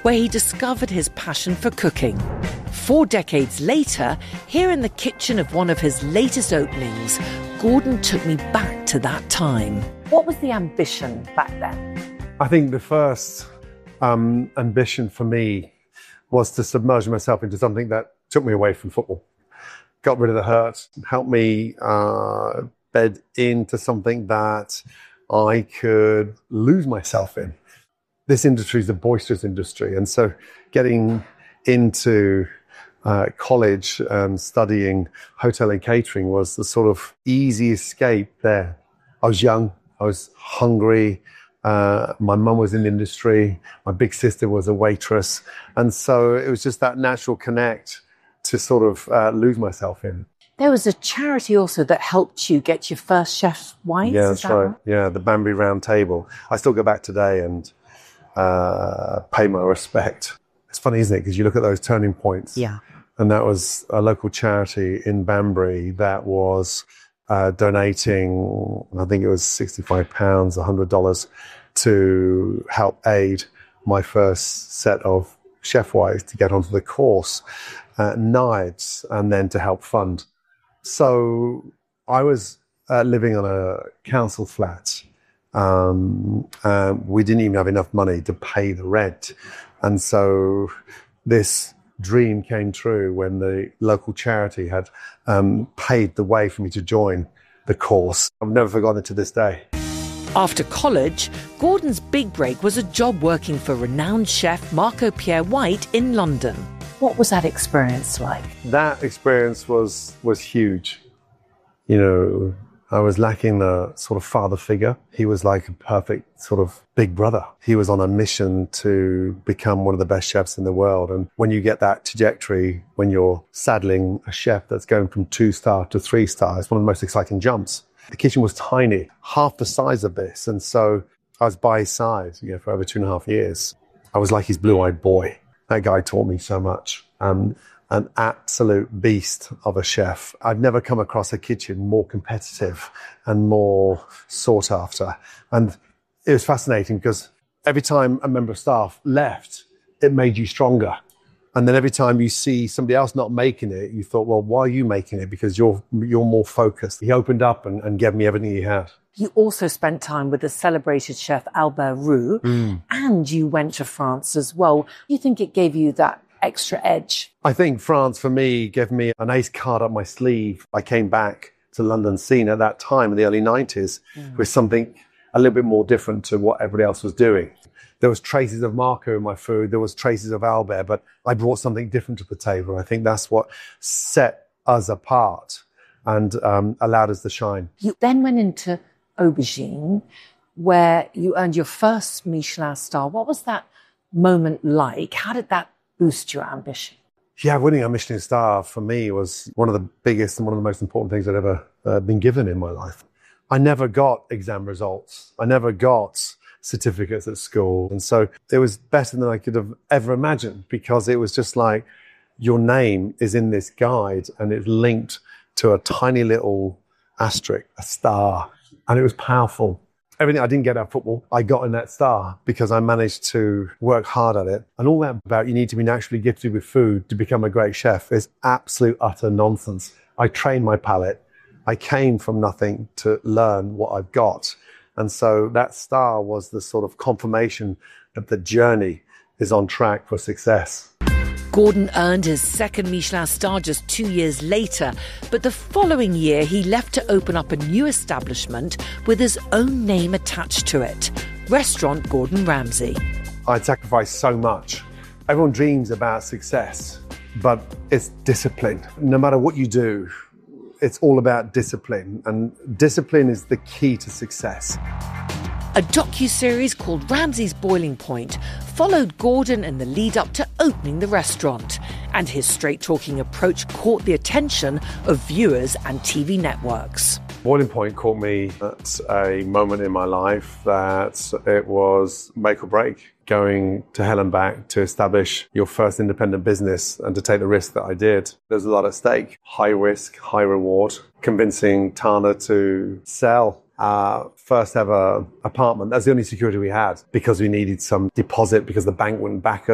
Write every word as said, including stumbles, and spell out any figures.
where he discovered his passion for cooking. Four decades later, here in the kitchen of one of his latest openings, Gordon took me back to that time. What was the ambition back then? I think the first um, ambition for me was to submerge myself into something that took me away from football, got rid of the hurt, helped me uh, bed into something that I could lose myself in. This industry is a boisterous industry, and so getting into uh, college and studying hotel and catering was the sort of easy escape there. I was young, I was hungry, uh, my mum was in the industry, my big sister was a waitress, and so it was just that natural connect to sort of uh, lose myself in. There was a charity also that helped you get your first Chef's White. Yeah, that's that right. right. Yeah, the Banbury Round Table. I still go back today and uh, pay my respect. It's funny, isn't it? Because you look at those turning points. Yeah. And that was a local charity in Banbury that was uh, donating, I think it was sixty-five pounds, one hundred dollars to help aid my first set of Chef Whites to get onto the course at Knives and then to help fund. So I was uh, living on a council flat. Um, uh, we didn't even have enough money to pay the rent. And so this dream came true when the local charity had um, paid the way for me to join the course. I've never forgotten it to this day. After college, Gordon's big break was a job working for renowned chef Marco Pierre White in London. What was that experience like? That experience was was huge. You know, I was lacking the sort of father figure. He was like a perfect sort of big brother. He was on a mission to become one of the best chefs in the world. And when you get that trajectory, when you're saddling a chef that's going from two star to three star, it's one of the most exciting jumps. The kitchen was tiny, half the size of this. And so I was by his side, you know, for over two and a half years. I was like his blue-eyed boy. That guy taught me so much. Um, an absolute beast of a chef. I've never come across a kitchen more competitive and more sought after. And it was fascinating because every time a member of staff left, it made you stronger. And then every time you see somebody else not making it, you thought, well, why are you making it? Because you're you're more focused. He opened up and, and gave me everything he had. You also spent time with the celebrated chef Albert Roux, mm. and you went to France as well. Do you think it gave you that extra edge? I think France, for me, gave me an ace card up my sleeve. I came back to London scene at that time in the early nineties mm. with something a little bit more different to what everybody else was doing. There was traces of Marco in my food. There was traces of Albert, but I brought something different to the table. I think that's what set us apart and um, allowed us to shine. You then went into Aubergine, where you earned your first Michelin star. What was that moment like? How did that boost your ambition? Yeah, winning a Michelin star for me was one of the biggest and one of the most important things I'd ever uh, been given in my life. I never got exam results. I never got certificates at school. And so it was better than I could have ever imagined because it was just like your name is in this guide and it's linked to a tiny little asterisk, a star. And it was powerful. Everything I didn't get out of football, I got in that star because I managed to work hard at it. And all that about you need to be naturally gifted with food to become a great chef is absolute, utter nonsense. I trained my palate. I came from nothing to learn what I've got. And so that star was the sort of confirmation that the journey is on track for success. Gordon earned his second Michelin star just two years later, but the following year he left to open up a new establishment with his own name attached to it, Restaurant Gordon Ramsay. I'd sacrificed so much. Everyone dreams about success, but it's discipline. No matter what you do, it's all about discipline, and discipline is the key to success. A docuseries called Ramsay's Boiling Point followed Gordon in the lead up to opening the restaurant, and his straight-talking approach caught the attention of viewers and T V networks. Boiling Point caught me at a moment in my life that it was make or break. Going to hell and back to establish your first independent business and to take the risk that I did. There's a lot at stake. High risk, high reward. Convincing Tana to sell our first ever apartment. That's the only security we had because we needed some deposit because the bank wouldn't back us.